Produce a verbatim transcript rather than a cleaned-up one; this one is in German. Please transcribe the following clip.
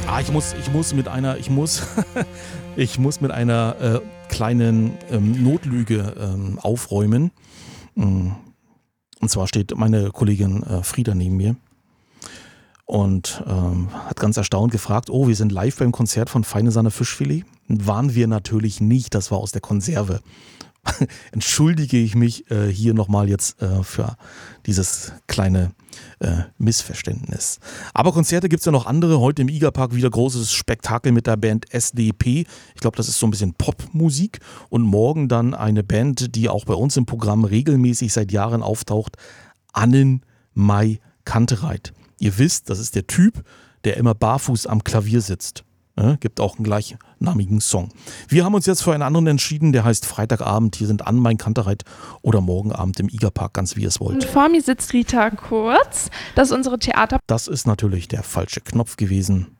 Ah, ich muss, ich muss mit einer, ich muss, ich muss mit einer äh, kleinen ähm, Notlüge ähm, aufräumen. Und zwar steht meine Kollegin äh, Frieda neben mir und ähm, hat ganz erstaunt gefragt, oh, wir sind live beim Konzert von Feine Sahne Fischfilet. Waren wir natürlich nicht, das war aus der Konserve. Entschuldige ich mich äh, hier nochmal jetzt äh, für dieses kleine äh, Missverständnis. Aber Konzerte gibt es ja noch andere. Heute im Igerpark wieder großes Spektakel mit der Band S D P. Ich glaube, das ist so ein bisschen Popmusik. Und morgen dann eine Band, die auch bei uns im Programm regelmäßig seit Jahren auftaucht. Annen Mai Kantereit. Ihr wisst, das ist der Typ, der immer barfuß am Klavier sitzt. Ja, gibt auch einen gleichnamigen Song. Wir haben uns jetzt für einen anderen entschieden, der heißt Freitagabend. Hier sind Annen Mai Kantereit oder morgen Abend im Igerpark, ganz wie ihr es wollt. Und vor mir sitzt Rita Kurz. Das ist unsere Theater... Das ist natürlich der falsche Knopf gewesen.